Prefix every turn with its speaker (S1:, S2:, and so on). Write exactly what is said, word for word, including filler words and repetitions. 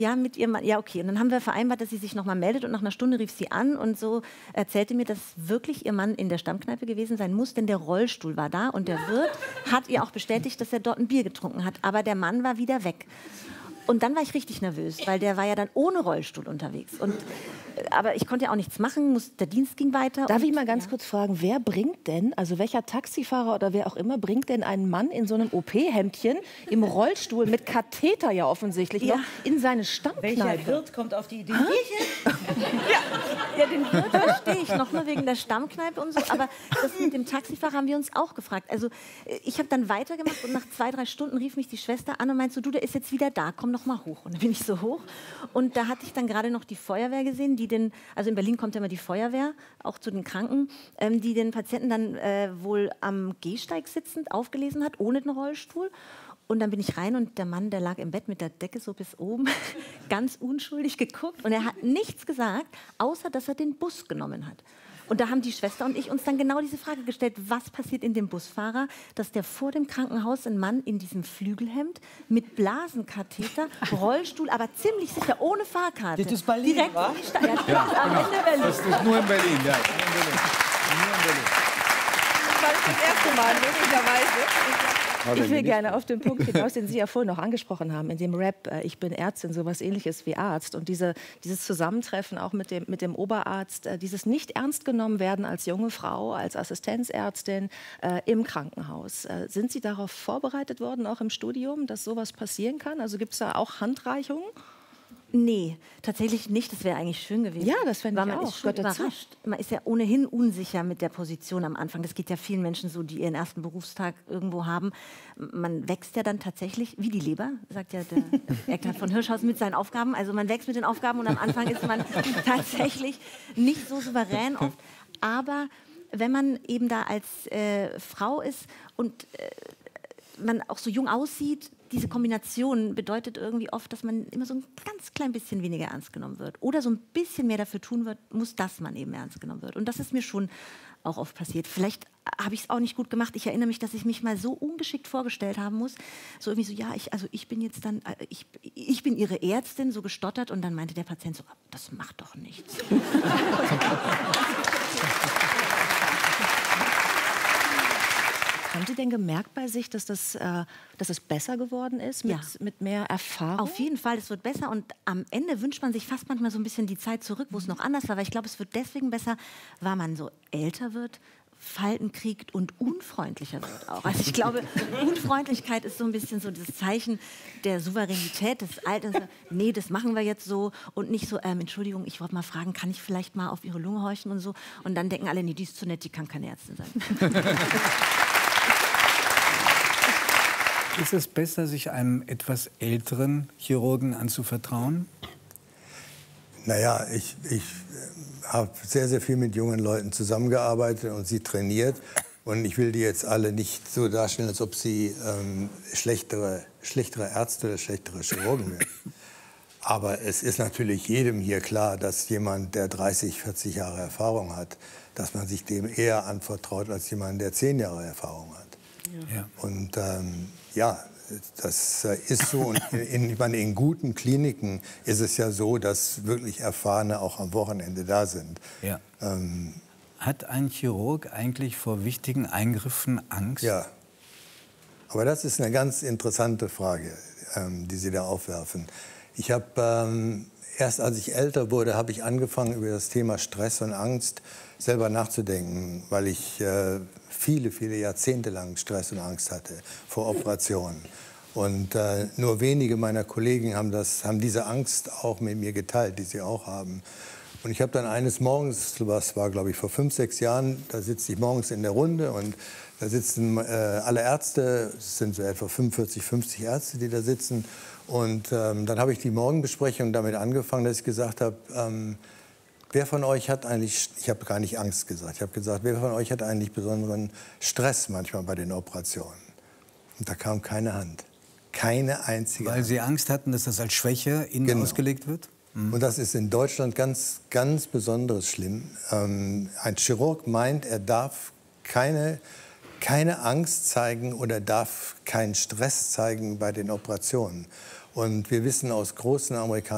S1: Ja, mit ihrem Mann. Ja, okay. Und dann haben wir vereinbart, dass sie sich noch mal meldet und nach einer Stunde rief sie an und so erzählte mir, dass wirklich ihr Mann in der Stammkneipe gewesen sein muss, denn der Rollstuhl war da und der Wirt hat ihr auch bestätigt, dass er dort ein Bier getrunken hat, aber der Mann war wieder weg. Und dann war ich richtig nervös, weil der war ja dann ohne Rollstuhl unterwegs. Und, aber ich konnte ja auch nichts machen, muss, der Dienst ging weiter.
S2: Darf
S1: und,
S2: ich mal ganz
S1: ja.
S2: kurz fragen, wer bringt denn, also welcher Taxifahrer oder wer auch immer, bringt denn einen Mann in so einem O P-Hemdchen, im Rollstuhl, mit Katheter ja offensichtlich ja. noch, in seine Stammkneipe?
S3: Welcher Wirt kommt auf die Idee?
S1: ja. ja, den Wirt verstehe ich noch nur wegen der Stammkneipe und so. Aber das mit dem Taxifahrer haben wir uns auch gefragt. Also ich habe dann weitergemacht und nach zwei, drei Stunden rief mich die Schwester an und meinte so, du, der ist jetzt wieder da, komm noch mal hoch. Und dann bin ich so hoch und da hatte ich dann gerade noch die Feuerwehr gesehen, die den, also in Berlin kommt ja immer die Feuerwehr, auch zu den Kranken, ähm, die den Patienten dann äh, wohl am Gehsteig sitzend aufgelesen hat, ohne den Rollstuhl. Und dann bin ich rein und der Mann, der lag im Bett mit der Decke so bis oben, ganz unschuldig geguckt und er hat nichts gesagt, außer dass er den Bus genommen hat. Und da haben die Schwester und ich uns dann genau diese Frage gestellt, was passiert in dem Busfahrer, dass der vor dem Krankenhaus ein Mann in diesem Flügelhemd mit Blasenkatheter, Rollstuhl, aber ziemlich sicher, ohne Fahrkarte.
S3: Das ist Berlin,
S1: direkt
S3: wa?
S1: in die Stadt. Ja, das
S4: Ja,
S1: ist am
S4: genau.
S1: Ende Berlin.
S4: Das ist nur in Berlin, ja. Nur in Berlin. Nur in Berlin.
S2: Das war das erste Mal, möglicherweise. Ich will gerne auf den Punkt hinaus, den Sie ja vorhin noch angesprochen haben, in dem Rap, äh, ich bin Ärztin, sowas Ähnliches wie Arzt. Und diese, dieses Zusammentreffen auch mit dem, mit dem Oberarzt, äh, dieses nicht ernst genommen werden als junge Frau, als Assistenzärztin äh, im Krankenhaus. Äh, sind Sie darauf vorbereitet worden, auch im Studium, dass sowas passieren kann? Also gibt es da auch Handreichungen?
S1: Nee, tatsächlich nicht. Das wäre eigentlich schön gewesen.
S2: Ja, das fände ich
S1: man
S2: auch.
S1: Ist schon
S2: Gehört dazu.
S1: überrascht. Man ist ja ohnehin unsicher mit der Position am Anfang. Das geht ja vielen Menschen so, die ihren ersten Berufstag irgendwo haben. Man wächst ja dann tatsächlich, wie die Leber, sagt ja der Eckhard von Hirschhausen, mit seinen Aufgaben. Also man wächst mit den Aufgaben und am Anfang ist man tatsächlich nicht so souverän oft. Aber wenn man eben da als äh, Frau ist und äh, man auch so jung aussieht, diese Kombination bedeutet irgendwie oft, dass man immer so ein ganz klein bisschen weniger ernst genommen wird. Oder so ein bisschen mehr dafür tun wird, muss, dass man eben ernst genommen wird. Und das ist mir schon auch oft passiert. Vielleicht habe ich es auch nicht gut gemacht. Ich erinnere mich, dass ich mich mal so ungeschickt vorgestellt haben muss. So irgendwie so, ja, ich, also ich bin jetzt dann, ich, ich bin Ihre Ärztin, so gestottert. Und dann meinte der Patient so, das macht doch nichts.
S2: Haben Sie denn gemerkt bei sich, dass, das, äh, dass es besser geworden ist, mit,
S1: Ja.
S2: mit mehr Erfahrung?
S1: Auf jeden Fall, es wird besser. Und am Ende wünscht man sich fast manchmal so ein bisschen die Zeit zurück, wo es noch anders war. Weil ich glaube, es wird deswegen besser, weil man so älter wird, Falten kriegt und unfreundlicher wird auch. Also ich glaube, Unfreundlichkeit ist so ein bisschen so das Zeichen der Souveränität des Alters. Nee, das machen wir jetzt so. Und nicht so, ähm, Entschuldigung, ich wollte mal fragen, kann ich vielleicht mal auf Ihre Lunge horchen und so. Und dann denken alle, nee, die ist zu nett, die kann keine Ärztin sein.
S4: Ist es besser, sich einem etwas älteren Chirurgen anzuvertrauen?
S5: Naja, ich, ich habe sehr, sehr viel mit jungen Leuten zusammengearbeitet und sie trainiert. Und ich will die jetzt alle nicht so darstellen, als ob sie ähm, schlechtere, schlechtere Ärzte oder schlechtere Chirurgen wären. Aber es ist natürlich jedem hier klar, dass jemand, der dreißig, vierzig Jahre Erfahrung hat, dass man sich dem eher anvertraut, als jemand, der zehn Jahre Erfahrung hat.
S4: Ja.
S5: Und ähm, ja, das ist so. Und in, ich meine, in guten Kliniken ist es ja so, dass wirklich Erfahrene auch am Wochenende da sind.
S4: Ja.
S5: Ähm,
S4: Hat ein Chirurg eigentlich vor wichtigen Eingriffen Angst?
S5: ja. Aber das ist eine ganz interessante Frage, ähm, die Sie da aufwerfen. Ich habe ähm, erst als ich älter wurde, habe ich angefangen, über das Thema Stress und Angst selber nachzudenken, weil ich äh, viele, viele Jahrzehnte lang Stress und Angst hatte vor Operationen. Und äh, nur wenige meiner Kollegen haben, das, haben diese Angst auch mit mir geteilt, die sie auch haben. Und ich habe dann eines Morgens, was war glaube ich vor fünf, sechs Jahren, da sitze ich morgens in der Runde und da sitzen äh, alle Ärzte, es sind so etwa fünfundvierzig, fünfzig Ärzte, die da sitzen. Und ähm, dann habe ich die Morgenbesprechung damit angefangen, dass ich gesagt habe, ähm, wer von euch hat eigentlich, ich habe gar nicht Angst gesagt, ich habe gesagt, wer von euch hat eigentlich besonderen Stress manchmal bei den Operationen? Und da kam keine Hand, keine einzige
S4: Weil
S5: Hand.
S4: Sie Angst hatten, dass das als Schwäche Ihnen
S5: Genau.
S4: ausgelegt wird? Mhm.
S5: Und das ist in Deutschland ganz, ganz besonders schlimm. Ähm, ein Chirurg meint, er darf keine, keine Angst zeigen oder darf keinen Stress zeigen bei den Operationen. Und wir wissen aus großen amerikanischen